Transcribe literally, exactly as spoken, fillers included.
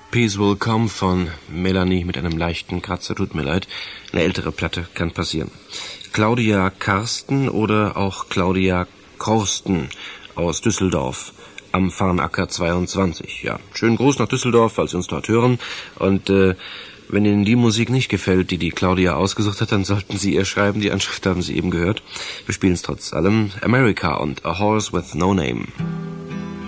Peace Will Come von Melanie mit einem leichten Kratzer, tut mir leid. Eine ältere Platte, kann passieren. Claudia Karsten oder auch Claudia Korsten aus Düsseldorf am Farnacker zweiundzwanzig. Ja, schönen Gruß nach Düsseldorf, falls Sie uns dort hören. Und äh, wenn Ihnen die Musik nicht gefällt, die die Claudia ausgesucht hat, dann sollten Sie ihr schreiben. Die Anschrift haben Sie eben gehört. Wir spielen es trotz allem. America und A Horse with No Name.